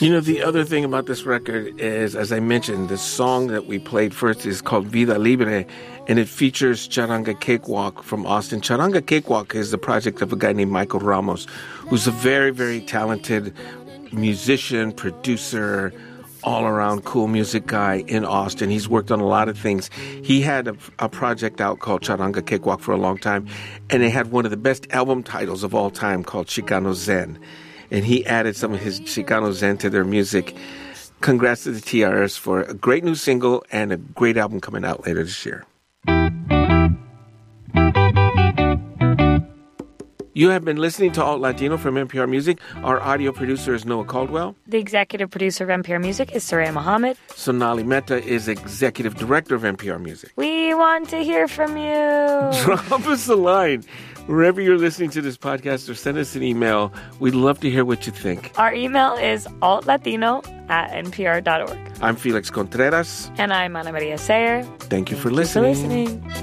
You know, the other thing about this record is, as I mentioned, the song that we played first is called Vida Libre, and it features Charanga Cakewalk from Austin. Charanga Cakewalk is the project of a guy named Michael Ramos, who's a very, very talented musician, producer, all-around cool music guy in Austin. He's worked on a lot of things. He had a project out called Charanga Cakewalk for a long time, and they had one of the best album titles of all time called Chicano Zen. And he added some of his Chicano Zen to their music. Congrats to the TRS for a great new single and a great album coming out later this year. You have been listening to Alt Latino from NPR Music. Our audio producer is Noah Caldwell. The executive producer of NPR Music is Soraya Mohammed. Sonali Mehta is executive director of NPR Music. We want to hear from you. Drop us a line wherever you're listening to this podcast or send us an email. We'd love to hear what you think. Our email is altlatino@npr.org. I'm Felix Contreras. And I'm Ana Maria Sayer. Thank you for listening. Thank you for listening.